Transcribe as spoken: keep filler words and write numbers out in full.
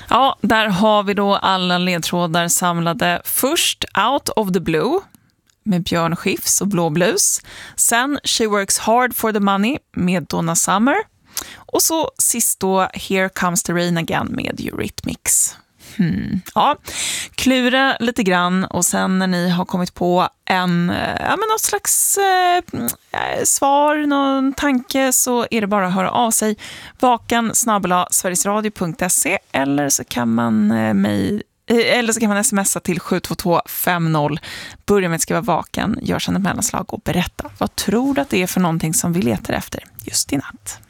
Ja, där har vi då alla ledtrådar samlade. Först Out of the Blue med Björn Skifs och Blå Blues. Sen She Works Hard for the Money med Donna Summer. Och så sist då Here Comes the Rain Again med Eurythmics. Hmm. Ja, klura lite grann och sen när ni har kommit på en, ja, men något slags eh, svar, någon tanke, så är det bara att höra av sig. Vaken snabel-a sverigesradio punkt se eller så kan man eh, mig eller så kan man smsa till sju två två fem noll. Börja med att skriva vaken, gör sedan ett mellanslag och berätta. Vad tror du att det är för någonting som vi letar efter just i natt?